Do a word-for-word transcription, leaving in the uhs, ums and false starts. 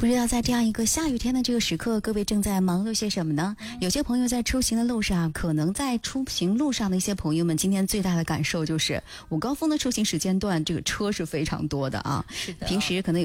不知道在这样一个下雨天的这个时刻，各位正在忙碌些什么呢？有些朋友在出行的路上，可能在出行路上的一些朋友们，今天最大的感受就是午高峰的出行时间段，这个车是非常多的啊。 是的， 平时可能有